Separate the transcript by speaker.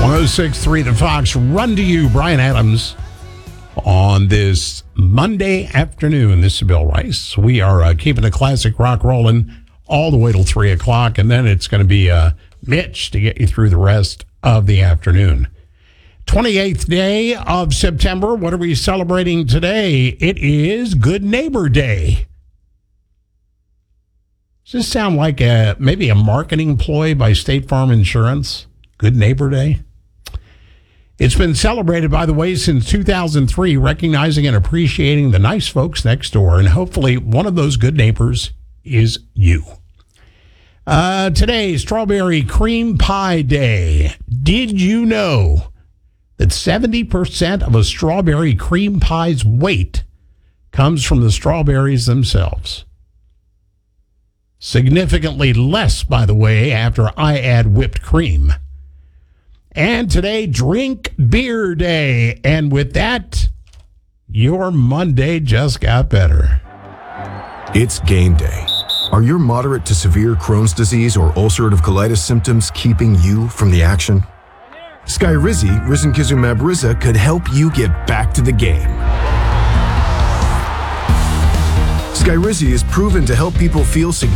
Speaker 1: 106.3 The Fox. Run to you, Brian Adams, on this Monday afternoon. This is Bill Rice. We are keeping the classic rock rolling all the way till 3 o'clock, and then it's going to be Mitch to get you through the rest of the afternoon. 28th day of September. What are we celebrating today? It is Good Neighbor Day. Does this sound like maybe a marketing ploy by State Farm Insurance? Good Neighbor Day? It's been celebrated, by the way, since 2003, recognizing and appreciating the nice folks next door, and hopefully one of those good neighbors is you. Today, Strawberry Cream Pie Day. Did you know that 70% of a strawberry cream pie's weight comes from the strawberries themselves? Significantly less, by the way, after I add whipped cream. And today, Drink Beer Day. And with that, your Monday just got better.
Speaker 2: It's game day. Are your moderate to severe Crohn's disease or ulcerative colitis symptoms keeping you from the action? Skyrizi, risankizumab Riza, could help you get back to the game. Skyrizi is proven to help people feel significant